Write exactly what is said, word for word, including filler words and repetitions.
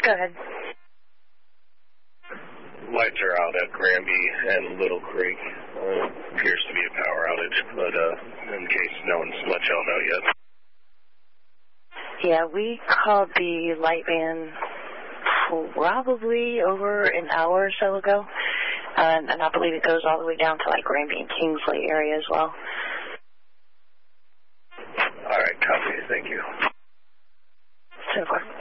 Go ahead. Lights are out at Granby and Little Creek. Uh, appears to be a power outage, but uh, in case no one's let y'all know yet. Yeah, we called the light van probably over an hour or so ago, and, and I believe it goes all the way down to like Granby and Kingsley area as well. All right, copy. Thank you. So far.